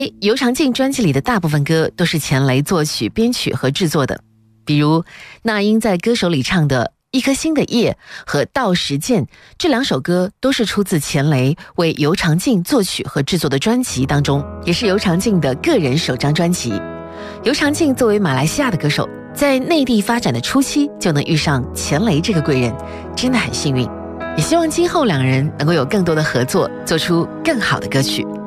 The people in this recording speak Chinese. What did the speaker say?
尤长靖专辑里的大部分歌都是钱雷作曲、编曲和制作的，比如那英在歌手里唱的一颗新的夜和到时见，这2首歌都是出自钱雷为尤长靖作曲和制作的专辑当中，也是尤长靖的个人首张专辑。尤长靖作为马来西亚的歌手，在内地发展的初期就能遇上钱雷这个贵人，真的很幸运。也希望今后2人能够有更多的合作，做出更好的歌曲。